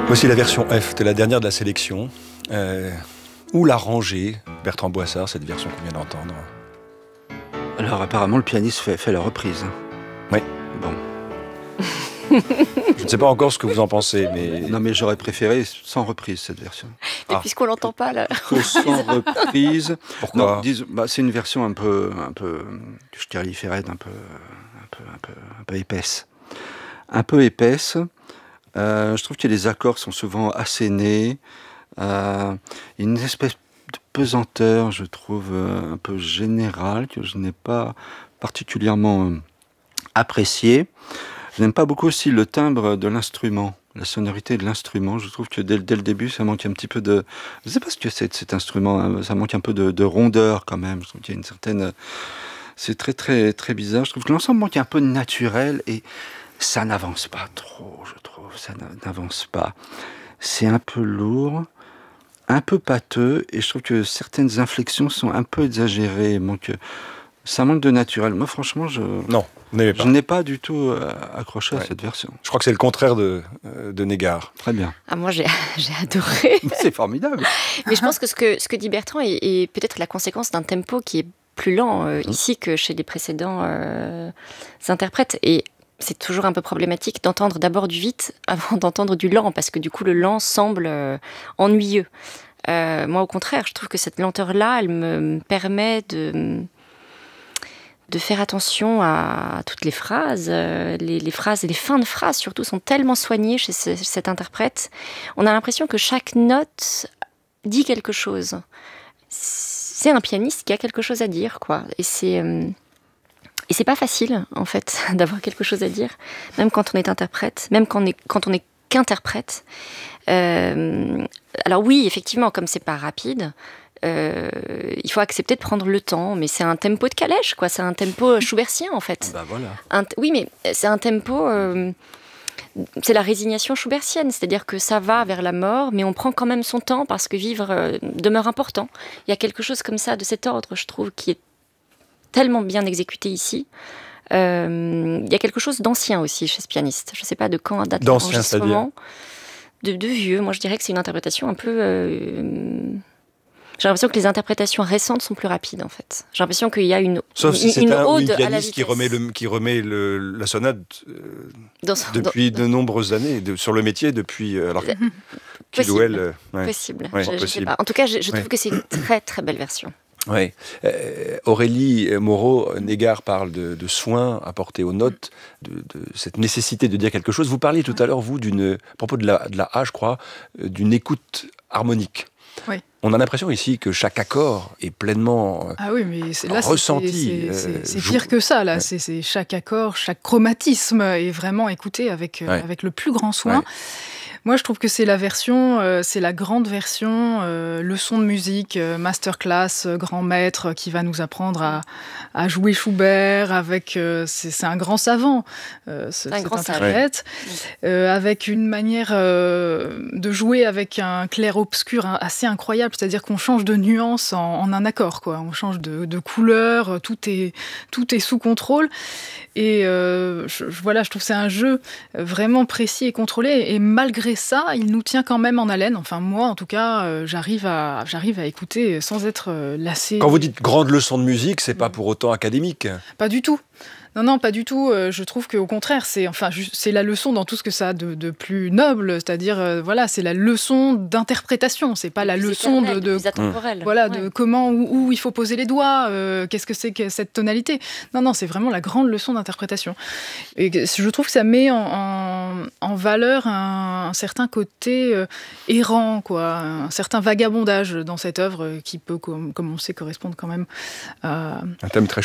Voici la version F de la dernière de la sélection. Où l'a rangée Bertrand Boissard, cette version qu'on vient d'entendre? Alors apparemment le pianiste fait la reprise. Oui. Bon. Je ne sais pas encore ce que vous en pensez, mais... Non mais j'aurais préféré sans reprise cette version. Et puisqu'on l'entend pas là. Que sans reprise. Pourquoi? Non, c'est une version un peu, je dirais un peu épaisse. Un peu épaisse. Je trouve que les accords sont souvent assénés. Une espèce de pesanteur, je trouve, un peu générale, que je n'ai pas particulièrement appréciée. Je n'aime pas beaucoup aussi le timbre de l'instrument, la sonorité de l'instrument. Je trouve que dès le début, ça manque un petit peu de... Je ne sais pas ce que c'est cet instrument, hein. Ça manque un peu de rondeur quand même. Je trouve qu'il y a une certaine... C'est très, très, très bizarre. Je trouve que l'ensemble manque un peu de naturel et ça n'avance pas trop, je trouve. Ça n'avance pas. C'est un peu lourd, un peu pâteux, et je trouve que certaines inflexions sont un peu exagérées. Ça manque de naturel. Moi, franchement, Non, vous n'aimez pas. je n'ai pas du tout accroché à cette version. Je crois que c'est le contraire de Négard. Très bien. Ah, moi, j'ai adoré. C'est formidable. Mais je pense que ce que dit Bertrand est peut-être la conséquence d'un tempo qui est plus lent ici que chez les précédents interprètes. Et c'est toujours un peu problématique d'entendre d'abord du vite avant d'entendre du lent, parce que du coup, le lent semble ennuyeux. Moi, au contraire, je trouve que cette lenteur-là, elle me permet de faire attention à toutes les phrases. Les phrases et les fins de phrases, surtout, sont tellement soignées chez cet interprète. On a l'impression que chaque note dit quelque chose. C'est un pianiste qui a quelque chose à dire, quoi. Et c'est pas facile, en fait, d'avoir quelque chose à dire, même quand on est interprète, même quand on est qu'interprète. Alors oui, effectivement, comme c'est pas rapide, il faut accepter de prendre le temps, mais c'est un tempo de calèche, quoi. C'est un tempo schubertien, en fait. Bah voilà. Oui, mais c'est un tempo... c'est la résignation schubertienne, c'est-à-dire que ça va vers la mort, mais on prend quand même son temps parce que vivre demeure important. Il y a quelque chose comme ça, de cet ordre, je trouve, qui est tellement bien exécuté ici. Il y a quelque chose d'ancien aussi chez ce pianiste. Je ne sais pas de quand date l'enregistrement. De vieux. Moi, je dirais que c'est une interprétation un peu... J'ai l'impression que les interprétations récentes sont plus rapides, en fait. J'ai l'impression qu'il y a une ode à la vitesse. Qui remet la sonate depuis de nombreuses années, sur le métier depuis... Possible. Possible. Je sais pas. En tout cas, je trouve que c'est une très très belle version. Oui. Aurélie Moreau, Négard parle de soins apportés aux notes, de cette nécessité de dire quelque chose. Vous parliez tout à l'heure, vous, à propos de la A, je crois, d'une écoute harmonique. Oui. On a l'impression ici que chaque accord est pleinement ressenti. C'est pire que ça, là. Ouais. C'est chaque accord, chaque chromatisme est vraiment écouté avec le plus grand soin. Ouais. Moi, je trouve que c'est la grande version, leçon de musique, masterclass, grand maître qui va nous apprendre à jouer Schubert avec, c'est un grand savant, cet interprète, avec une manière de jouer avec un clair-obscur assez incroyable, c'est-à-dire qu'on change de nuance en un accord, quoi. On change de couleur, tout est sous contrôle. Et je trouve que c'est un jeu vraiment précis et contrôlé, et malgré ça, il nous tient quand même en haleine. Enfin, moi, en tout cas, j'arrive à écouter sans être lassée. Quand vous dites grande leçon de musique, c'est pas pour autant académique. Pas du tout. Non, pas du tout. Je trouve qu'au contraire, c'est la leçon dans tout ce que ça a de plus noble, c'est-à-dire, c'est la leçon d'interprétation. C'est pas la leçon de comment, où il faut poser les doigts, qu'est-ce que c'est que cette tonalité. Non, c'est vraiment la grande leçon d'interprétation. Et je trouve que ça met en valeur un certain côté errant, quoi, un certain vagabondage dans cette œuvre qui peut, comme on sait, correspondre quand même à... Un thème très